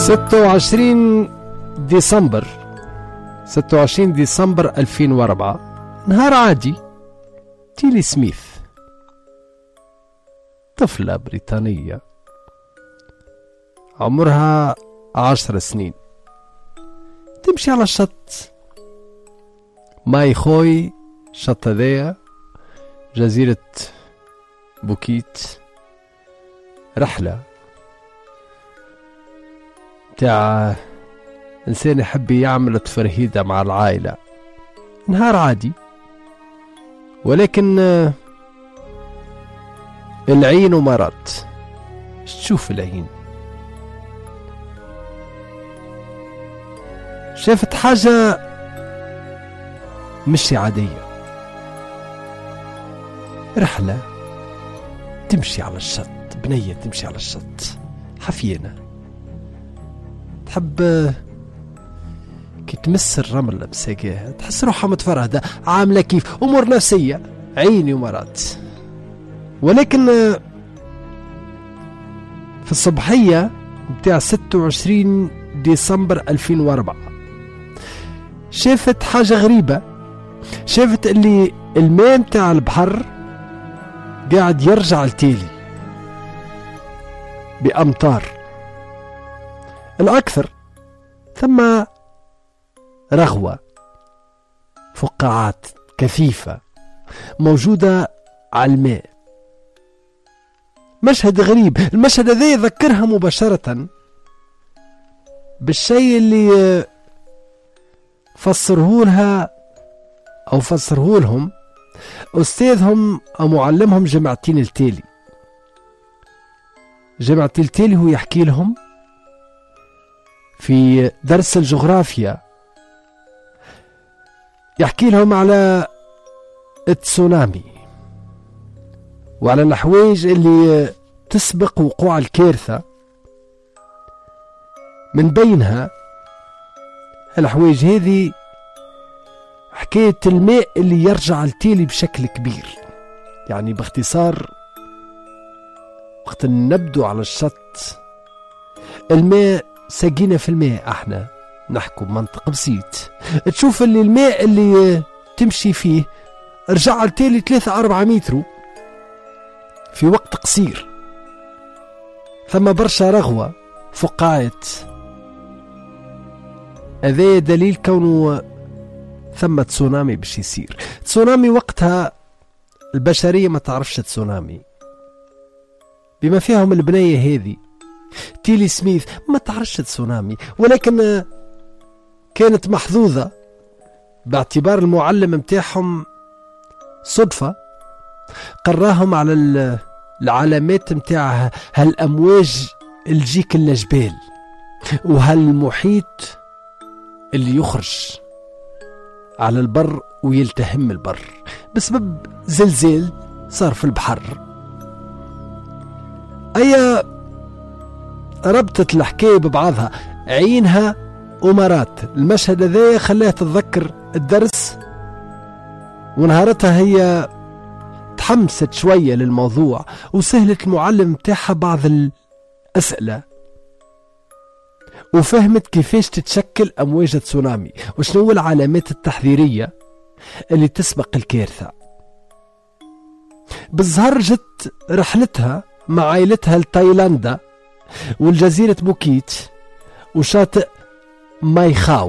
26 ديسمبر 2004 نهار عادي. تيلي سميث طفلة بريطانية عمرها 10 سنين تمشي على الشط. ماي خوي شط هذايا جزيرة بوكيت، رحلة تاع إنسان يحب يعمل تفرهيدة مع العائلة. نهار عادي، ولكن العين ومرات تشوف العين شافت حاجة مش عادية. رحلة تمشي على الشط، بنية تمشي على الشط حفينة، تحب كي تمس الرمل بساقيها تحس روحها متفرهدة، عاملة كيف أمور نفسية، عيني ومرات. ولكن في الصبحية بتاع 26 ديسمبر 2004 شافت حاجة غريبة. شافت اللي الماء بتاع البحر قاعد يرجع لتالي بأمطار. الأكثر ثم رغوة، فقاعات كثيفة موجودة على الماء. مشهد غريب. المشهد هذا يذكرها مباشرة بالشيء اللي فسره لها أو فسره لهم أستاذهم أو معلمهم جمعتين التالي. جمعتين التالي هو يحكي لهم في درس الجغرافيا، يحكي لهم على التسونامي وعلى الحوايج اللي تسبق وقوع الكارثة. من بينها الحوايج هذه حكاية الماء اللي يرجع التالي بشكل كبير. يعني باختصار وقت نبدو على الشط الماء ساقينا في الماء، احنا نحكو بمنطق بسيط، تشوف اللي الماء اللي تمشي فيه رجع التالي 3-4 متر في وقت قصير. ثم برشا رغوة، فقاعات. هذا دليل كونه ثم تسونامي باش يصير. تسونامي وقتها البشرية ما تعرفش تسونامي، بما فيهم البنية هذه تيلي سميث ما تعرفش تسونامي، ولكن كانت محظوظة باعتبار المعلم متاعهم صدفة قراهم على العلامات متاع هالأمواج اللي تجيك الجبال وهالمحيط اللي يخرج على البر ويلتهم البر بسبب زلزال صار في البحر. أي ربطت الحكاية ببعضها، عينها ومرات. المشهد هذا خلاها تتذكر الدرس، ونهارتها هي تحمست شوية للموضوع وسهلت المعلم متاعها بعض الأسئلة، وفهمت كيفاش تتشكل أمواج تسونامي وشنو العلامات التحذيرية اللي تسبق الكارثة. بالظهر جت رحلتها مع عائلتها لتايلاندا والجزيرة بوكيت وشاطئ ماي خاو.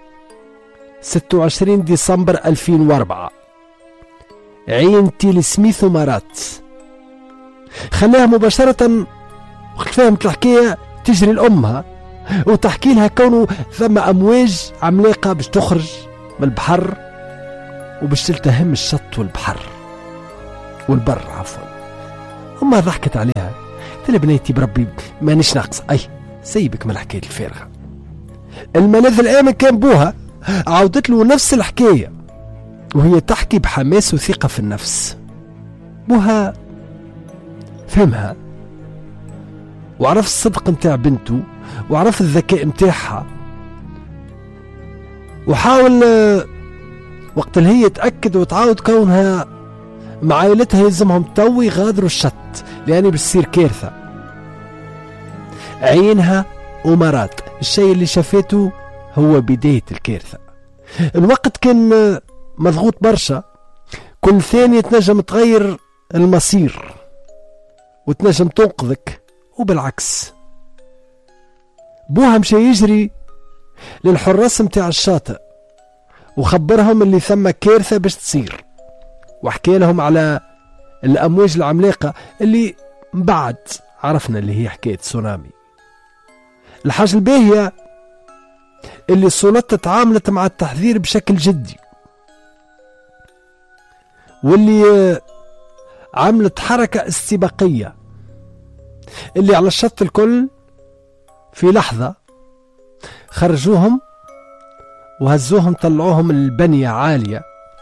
26 ديسمبر 2004 عين تيلي سميث ومرات خلاها مباشرة وقت فهمت الحكاية تجري لأمها وتحكي لها كونه ثم أمواج عملاقة باش تخرج من البحر وباش تلتهم الشط والبر عفوا. أمها ضحكت عليها، قلت لها بنيتي بربي مانيش ناقصة، أي سيبك من الحكاية الفارغة. الملاذ الآمن كان بوها عاودت له نفس الحكاية وهي تحكي بحماس وثقة في النفس. بوها فهمها وعرف الصدق متاع بنته وعرف الذكاء متاعها، وحاول وقت اللي هي تأكد وتعاود كونها مع عائلتها يلزمهم تو يغادروا الشط لأني بتصير كارثة. عينها ومرات الشيء اللي شافته هو بداية الكارثة. الوقت كان مضغوط برشا، كل ثانية تنجم تغير المصير وتنجم تنقذك، وبالعكس. بوها مشى يجري للحراس متاع الشاطئ وخبرهم اللي ثم كارثة باش تصير، وحكي لهم على الأمواج العملاقة اللي بعد عرفنا اللي هي حكاية تسونامي. الحاجة الباهية اللي السلطة تعاملت مع التحذير بشكل جدي، واللي عملت حركة استباقية اللي على الشط الكل في لحظة خرجوهم وهزوهم، طلعوهم البنية عالية،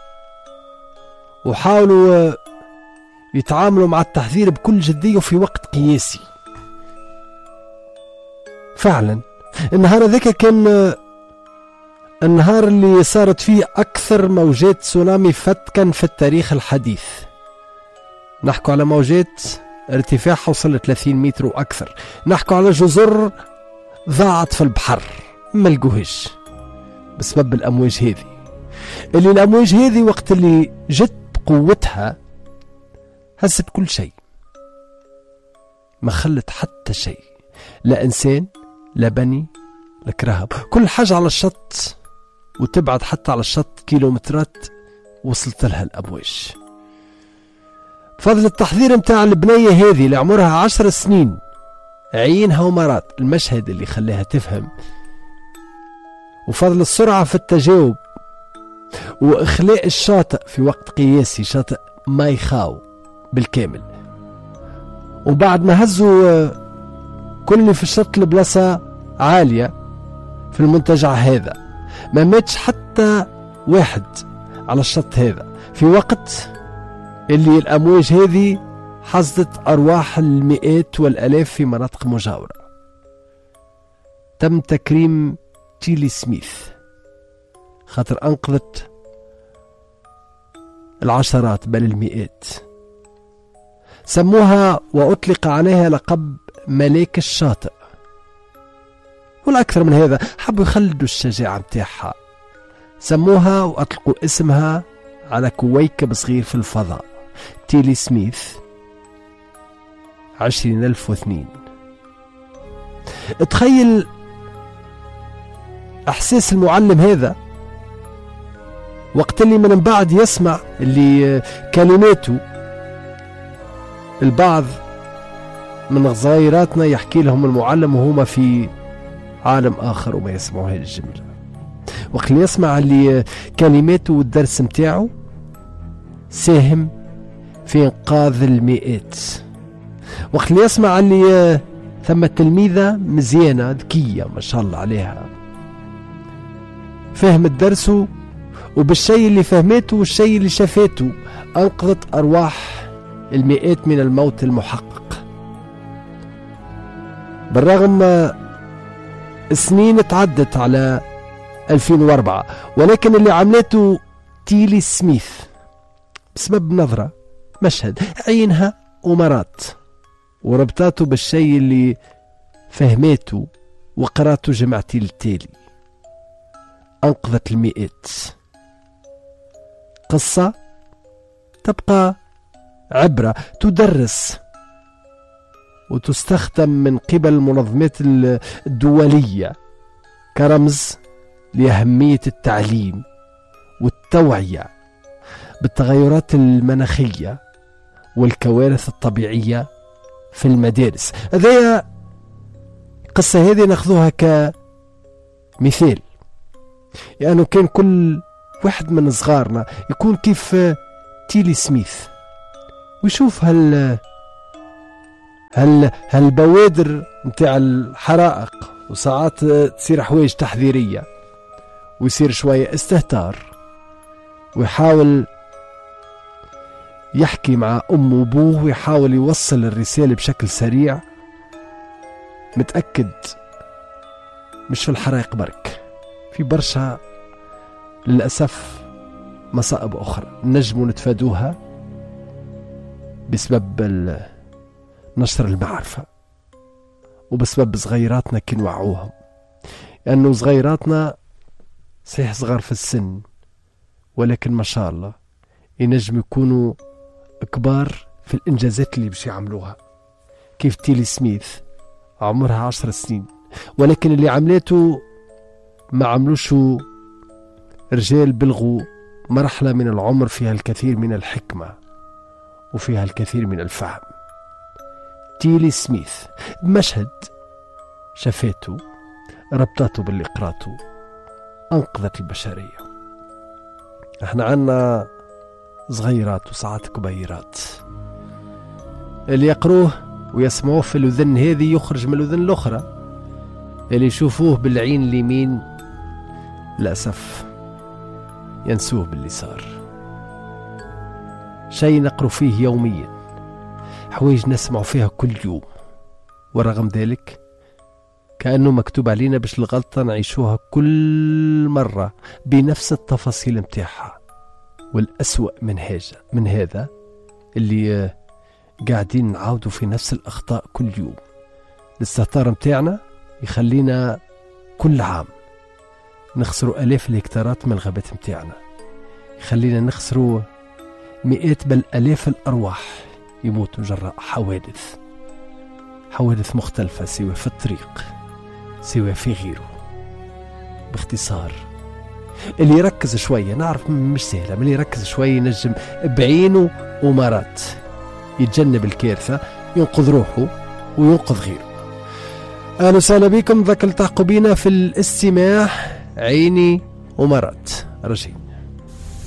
وحاولوا يتعاملوا مع التحذير بكل جدية وفي وقت قياسي. فعلا النهار ذاك كان النهار اللي صارت فيه أكثر موجات تسونامي فتكا في التاريخ الحديث. نحكو على موجات ارتفاعها وصل 30 متر وأكثر، نحكو على جزر ضاعت في البحر ملقوهش بسبب الأمواج هذه. اللي الأمواج هذه وقت اللي جت قوتها هزت كل شيء، ما خلت حتى شيء، لا إنسان لا بني لا كرهب، كل حاجة على الشط، وتبعد حتى على الشط كيلومترات وصلت لها الأمواج. فضل التحذير متاع البنية هذه اللي عمرها 10 سنين، عينها ومرات المشهد اللي خلاها تفهم، وفضل السرعة في التجاوب وإخلاء الشاطئ في وقت قياسي، شاطئ مايخاو بالكامل. وبعد ما هزوا كل اللي في الشط البلاصة عالية في المنتجع هذا، ما ماتش حتى واحد على الشط هذا، في وقت اللي الأمواج هذه حصدت أرواح المئات والألاف في مناطق مجاورة. تم تكريم تيلي سميث خاطر أنقذت العشرات بل المئات. سموها وأطلق عليها لقب ملاك الشاطئ، والأكثر من هذا حبوا يخلدوا الشجاعة متاعها، سموها وأطلقوا اسمها على كويكب صغير في الفضاء، تيلي سميث 20002. تخيل احساس المعلم هذا وقت اللي من بعد يسمع اللي كلماته البعض من غزايراتنا يحكي لهم المعلم وهما في عالم اخر وما يسمعوا هذه الجملة. وقت اللي يسمع اللي كلماته والدرس متاعه ساهم في انقاذ المئات. وقت اللي يسمع اللي ثم تلميذة مزيانة ذكية ما شاء الله عليها، فهم الدرس وبالشيء اللي فهمته والشيء اللي شافته أنقذت أرواح المئات من الموت المحقق. بالرغم سنين تعدت على 2004، ولكن اللي عملته تيلي سميث بسبب نظرة، مشهد، عينها ومرات، وربطاته بالشيء اللي فهمته وقراته جماعتي التالي، أنقذت المئات. قصة تبقى عبرة تدرس وتستخدم من قبل المنظمات الدولية كرمز لأهمية التعليم والتوعية بالتغيرات المناخية والكوارث الطبيعية في المدارس. هذه قصة هذه ناخذوها كمثال، يعني كان كل واحد من صغارنا يكون كيف تيلي سميث ويشوف هالبوادر متاع الحرائق، وساعات تصير حوايج تحذيرية ويصير شوية استهتار، ويحاول يحكي مع أم وأبوه ويحاول يوصل الرسالة بشكل سريع. متأكد مش في الحرائق برك، في برشا للأسف مصائب أخرى نجم نتفادوها بسبب نشر المعرفة وبسبب صغيراتنا كي نوعوهم. لأنه صغيراتنا صحيح صغار في السن، ولكن ما شاء الله ينجم يكونوا كبار في الإنجازات اللي باش يعملوها. كيف تيلي سميث عمرها 10 سنين، ولكن اللي عملته ما عملوش رجال بلغوا مرحلة من العمر فيها الكثير من الحكمة وفيها الكثير من الفهم. تيلي سميث بمشهد شافته ربطته باللي قراته أنقذت البشرية. احنا عنا صغيرات وساعات كبيرات، اللي يقروه ويسمعوه في الأذن هذه يخرج من الأذن الأخرى، اللي يشوفوه بالعين اليمين للأسف ينسوه باليسار. شيء نقرأ فيه يوميا، حوايج نسمع فيها كل يوم، ورغم ذلك كأنه مكتوب علينا باش الغلطة نعيشوها كل مرة بنفس التفاصيل متاعها. والأسوأ من هذا اللي قاعدين نعاودوا في نفس الأخطاء كل يوم. الاستهتار متاعنا يخلينا كل عام نخسروا آلاف الهكتارات من الغابات متاعنا، يخلينا نخسروا مئات بل آلاف الأرواح يموتوا جراء حوادث مختلفة، سواء في الطريق سواء في غيره. باختصار اللي يركز شوية، نعرف مش سهلة، من اللي يركز شوية ينجم بعينه ومرات يتجنب الكارثة، ينقذ روحه وينقذ غيره. أهلا وسهلا بكم، ذاك التحقوا بينا في الاستماع عيني ومرات رجيم.